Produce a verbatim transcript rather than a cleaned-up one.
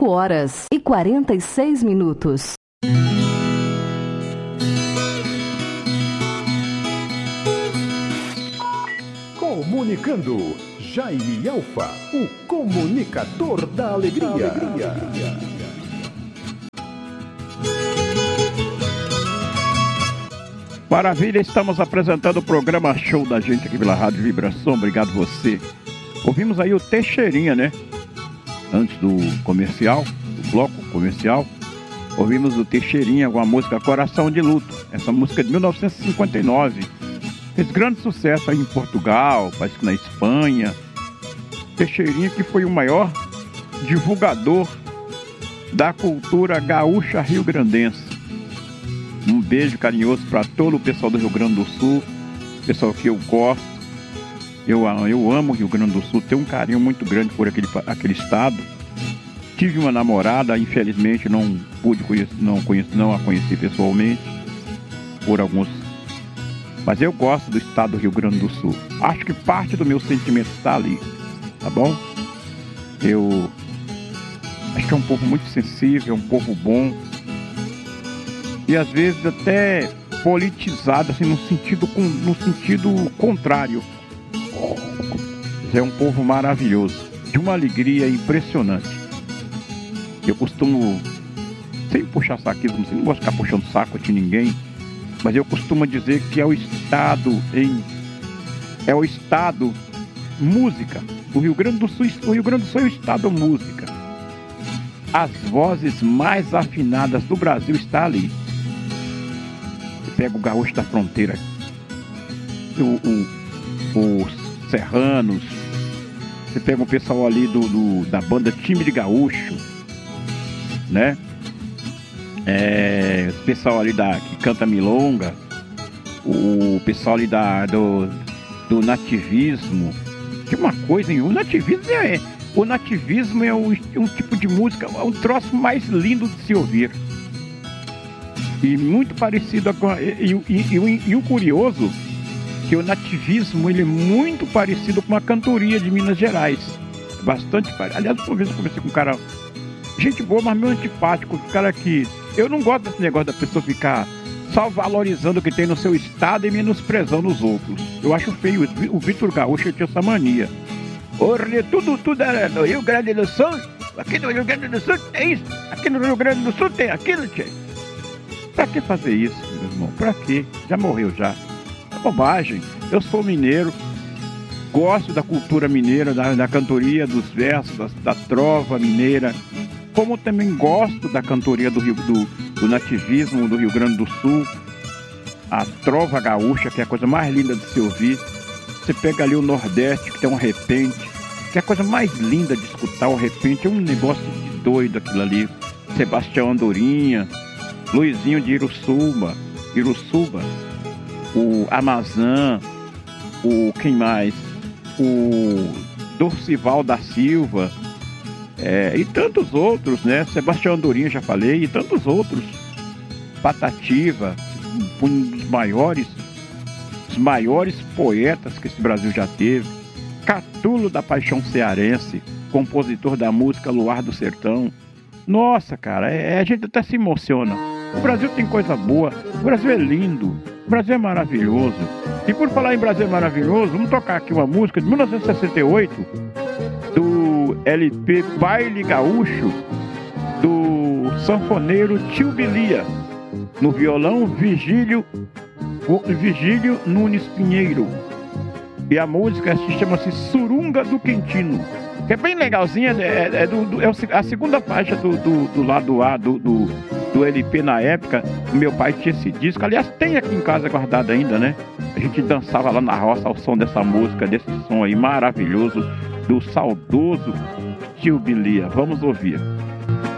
cinco horas e quarenta e seis minutos. Comunicando, Jaime Alfa, o comunicador da alegria. Da alegria. Maravilha, estamos apresentando o programa Show da Gente aqui pela Rádio Vibração. Obrigado você. Ouvimos aí o Teixeirinha, né? Antes do comercial, do bloco comercial, ouvimos o Teixeirinha com a música Coração de Luto. Essa música é de mil novecentos e cinquenta e nove. Fez grande sucesso aí em Portugal, parece que na Espanha. Teixeirinha, que foi o maior divulgador da cultura gaúcha rio-grandense. Um beijo carinhoso para todo o pessoal do Rio Grande do Sul, pessoal que eu gosto. Eu, eu amo o Rio Grande do Sul, tenho um carinho muito grande por aquele, aquele estado. Tive uma namorada, infelizmente não pude conhecer, não, conheci, não a conheci pessoalmente, por alguns. Mas eu gosto do estado do Rio Grande do Sul. Acho que parte do meu sentimento está ali, tá bom? Eu acho que é um povo muito sensível, é um povo bom. E às vezes até politizado, assim, no sentido, no sentido contrário. É um povo maravilhoso, de uma alegria impressionante. Eu costumo, sem puxar saquismo, não gosto de ficar puxando saco de ninguém, mas eu costumo dizer que é o estado em é o estado música. O Rio Grande do Sul, o Rio Grande do Sul é o estado música. As vozes mais afinadas do Brasil está ali. Você pega o gaúcho da fronteira, o, o, os serranos, você pega o pessoal ali do, do, da banda Time de Gaúcho, né? É, o pessoal ali da, que canta milonga, o pessoal ali da, do, do nativismo. Que uma coisa, hein? O nativismo é, o nativismo é um, um tipo de música, é um troço mais lindo de se ouvir. E muito parecido com. E, e, e, e o curioso, que o nativismo ele é muito parecido com a cantoria de Minas Gerais. Bastante parecido. Aliás, uma vez eu conversei com um cara, gente boa, mas meio antipático. Um cara que. Eu não gosto desse negócio da pessoa ficar só valorizando o que tem no seu estado e menosprezando os outros. Eu acho feio. O Vitor Gaúcho tinha essa mania. Olha, tudo, tudo era no Rio Grande do Sul. Aqui no Rio Grande do Sul tem isso. Aqui no Rio Grande do Sul tem aquilo, tchê. Pra que fazer isso, meu irmão? Pra quê? Já morreu já. É bobagem. Eu sou mineiro, gosto da cultura mineira, da, da cantoria, dos versos, da, da trova mineira, como também gosto da cantoria do, Rio, do, do nativismo do Rio Grande do Sul, a trova gaúcha, que é a coisa mais linda de se ouvir. Você pega ali o Nordeste, que tem um repente, que é a coisa mais linda de escutar, o repente, é um negócio de doido aquilo ali. Sebastião Andorinha, Luizinho de Iruçuba, Iruçuba, o Amazã, o quem mais? O Dorcival da Silva, é, e tantos outros, né? Sebastião Andorinha, já falei, e tantos outros. Patativa, um dos maiores, os maiores poetas que esse Brasil já teve. Catulo da Paixão Cearense, compositor da música Luar do Sertão. Nossa, cara, é, a gente até se emociona. O Brasil tem coisa boa, o Brasil é lindo, o Brasil é maravilhoso. E por falar em Brasil é maravilhoso, vamos tocar aqui uma música de mil novecentos e sessenta e oito, do L P Baile Gaúcho, do sanfoneiro Tio Bilia, no violão Vigílio, Vigílio Nunes Pinheiro. E a música se chama-se Surunga do Quentino, que é bem legalzinha, é, é, do, do, é a segunda faixa do, do, do lado A do, do, do L P na época. O meu pai tinha esse disco, aliás tem aqui em casa guardado ainda, né? A gente dançava lá na roça ao som dessa música, desse som aí maravilhoso do saudoso Tio Bilia. Vamos ouvir.